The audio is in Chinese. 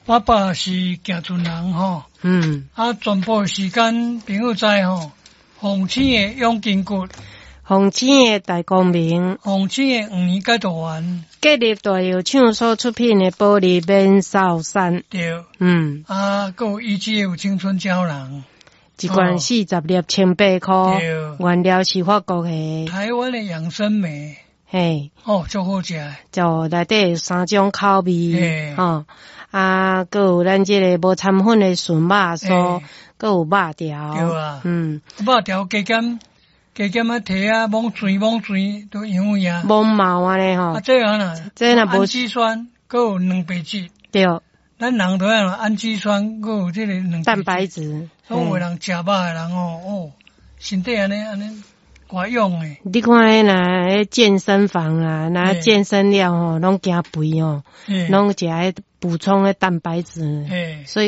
我爸是行船人吼，全部时间朋友知吼，红星的永筋骨， 红星的大光明， 红星的5年解毒丸， 建立大药厂所出品的保利免扫散， 对， 还有一支有青春胶囊， 一罐40粒1800块，原料是法国的， 台湾的养生梅， 嘿， 足好食的， 就内底有3种口味，还有咱这个无掺粉的纯肉酥，还有肉条，对啊，肉条加减摕蒙水都样样， 蒙毛安尼吼， 这样啦， 这若无氨基酸，还有蛋白质， 对， 咱人都要氨基酸，还有这个蛋白质， 所以有人食肉的人身体安尼怪用诶。 你看咧，若健身房啦，若健身了拢惊肥拢食补充蛋白质，所以。